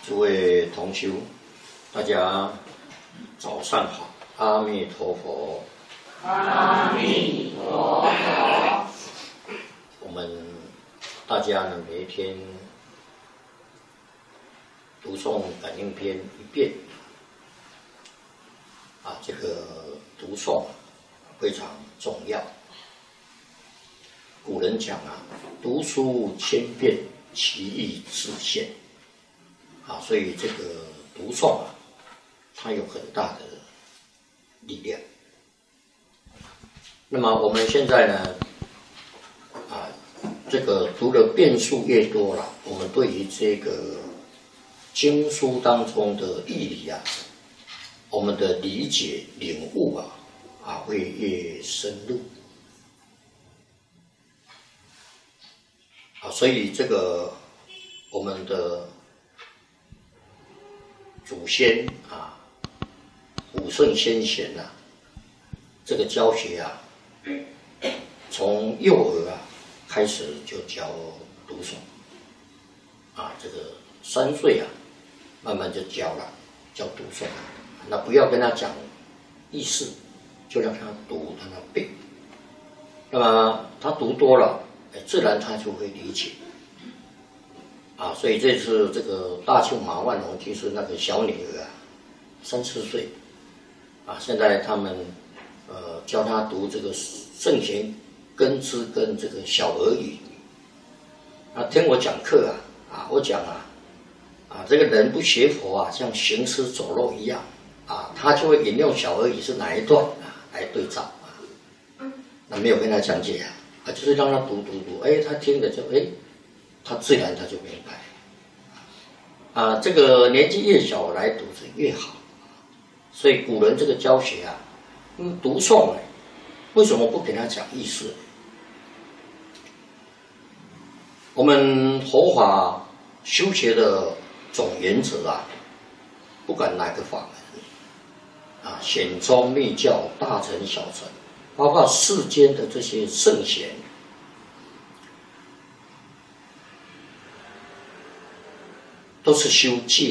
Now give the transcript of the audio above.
诸位同修，大家早上好，阿弥陀佛。 阿弥陀佛。 我们大家呢，每一天读诵感应篇一遍，这个读诵非常重要。古人讲读书千遍，其义自现。所以这个读诵它有很大的力量。那么我们现在呢，这个读的遍数越多了，我们对于这个经书当中的义理我们的理解领悟会越深入。所以这个我们的祖先古圣先贤这个教学从幼儿开始就教读诵这个3岁慢慢就教了，教读诵。那不要跟他讲意思，就让他读，让他背。那么他读多了，自然他就会理解。所以这次这个大庆马万龙就是那个小女儿3、4岁现在他们教他读这个圣贤根知跟这个小儿语。听我讲课我讲这个人不学佛像行尸走肉一样他就会引用小儿语是哪一段来对照那没有跟他讲解就是让他读，他听了就他自然他就明白这个年纪越小来读是越好。所以古人这个教学读诵为什么不给他讲意思？我们佛法修学的总原则不管哪个法门显宗密教大乘小乘，包括世间的这些圣贤，都是修戒